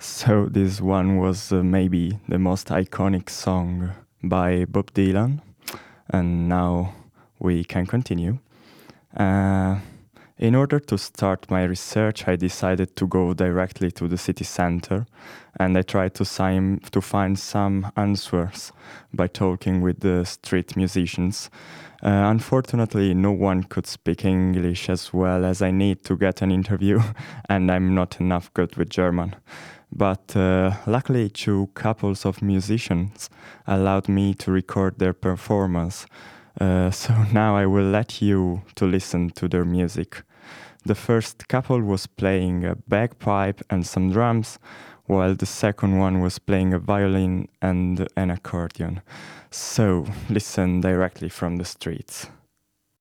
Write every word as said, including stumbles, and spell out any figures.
So this one was uh, maybe the most iconic song by Bob Dylan, and now we can continue. Uh, in order to start my research, I decided to go directly to the city center, and I tried to, sim- to find some answers by talking with the street musicians. Uh, unfortunately, no one could speak English as well as I need to get an interview, and I'm not enough good with German. But uh, luckily, two couples of musicians allowed me to record their performance. Uh, so now I will let you to listen to their music. The first couple was playing a bagpipe and some drums, while the second one was playing a violin and an accordion. So listen directly from the streets.